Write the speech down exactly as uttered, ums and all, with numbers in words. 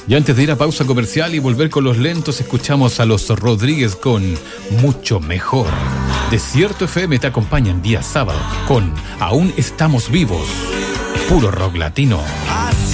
Y antes de ir a pausa comercial y volver con los lentos, escuchamos a los Rodríguez con Mucho Mejor. Desierto F M te acompaña en día sábado con Aún Estamos Vivos. Puro rock latino.